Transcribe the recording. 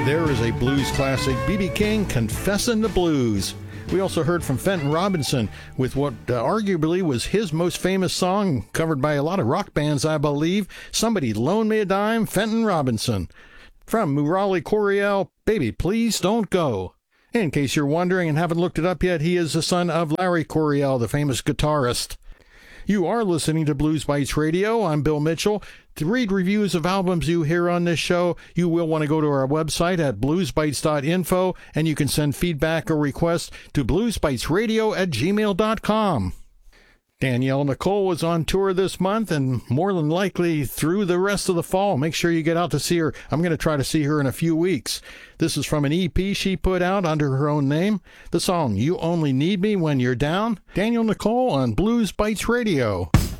There is a blues classic, B.B. King, Confessin' the Blues. We also heard from Fenton Robinson with what arguably was his most famous song, covered by a lot of rock bands, I believe, Somebody Loan Me a Dime, Fenton Robinson. From Murali Coryell, Baby Please Don't Go. In case you're wondering and haven't looked it up yet, he is the son of Larry Coryell, the famous guitarist. You are listening to Blues Bites Radio. I'm Bill Mitchell. To read reviews of albums you hear on this show, you will want to go to our website at bluesbites.info, and you can send feedback or requests to bluesbitesradio@gmail.com. Danielle Nicole was on tour this month and more than likely through the rest of the fall. Make sure you get out to see her. I'm going to try to see her in a few weeks. This is from an EP she put out under her own name. The song, You Only Need Me When You're Down. Danielle Nicole on Blues Bites Radio.